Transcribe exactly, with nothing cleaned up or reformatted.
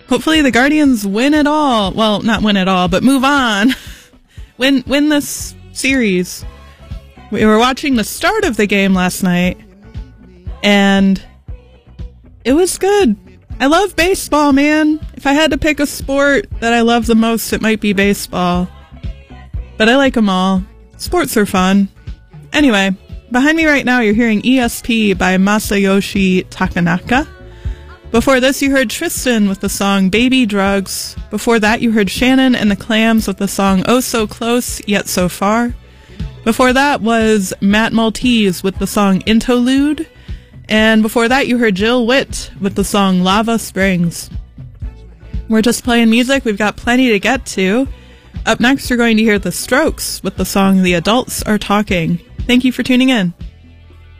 Hopefully the Guardians win it all. Well, not win it all, but move on. win, win this series. We were watching the start of the game last night, and it was good. I love baseball, man. If I had to pick a sport that I love the most, it might be baseball. But I like them all. Sports are fun. Anyway, behind me right now, you're hearing E S P by Masayoshi Takanaka. Before this, you heard Tristan with the song Baby Drugs. Before that, you heard Shannon and the Clams with the song Oh So Close, Yet So Far. Before that was Matt Maltese with the song Interlude. And before that, you heard Jill Witt with the song Lava Springs. We're just playing music. We've got plenty to get to. Up next, you're going to hear The Strokes with the song The Adults Are Talking. Thank you for tuning in.